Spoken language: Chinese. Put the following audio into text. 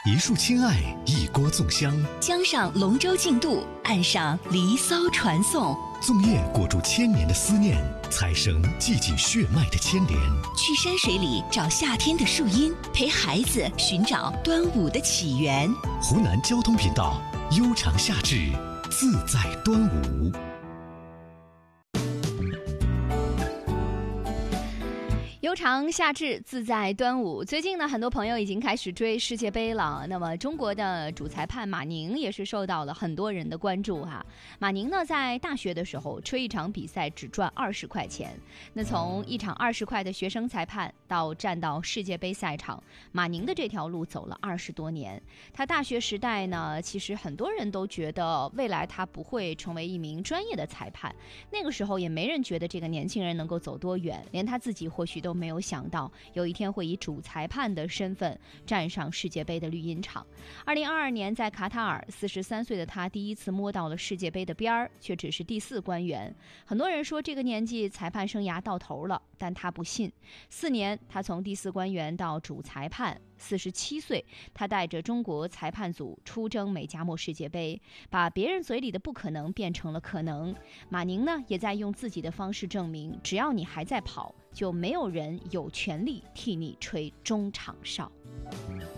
一束亲爱，一锅粽香， 江上龙舟竞渡，岸上离骚传颂。 粽叶裹住千年的思念，彩绳系紧血脉的牵连。 去山水里找夏天的树荫，陪孩子寻找端午的起源。 湖南交通频道，悠长夏至，自在端午。 悠长夏至，自在端午。最近呢，很多朋友已经开始追世界杯了。那么，中国的主裁判马宁也是受到了很多人的关注哈。马宁呢，在大学的时候吹一场比赛只赚20块钱。那从一场20块的学生裁判到站到世界杯赛场，马宁的这条路走了20多年。他大学时代呢，其实很多人都觉得未来他不会成为一名专业的裁判。那个时候也没人觉得这个年轻人能够走多远，连他自己或许都没有想到有一天会以主裁判的身份站上世界杯的绿茵场。2022年在卡塔尔，43岁的他第一次摸到了世界杯的边儿，却只是第4官员。很多人说这个年纪裁判生涯到头了，但他不信。4年，他从第4官员到主裁判。47岁，他带着中国裁判组出征美加墨世界杯，把别人嘴里的不可能变成了可能。马宁呢，也在用自己的方式证明，只要你还在跑，就没有人有权利替你吹中场哨。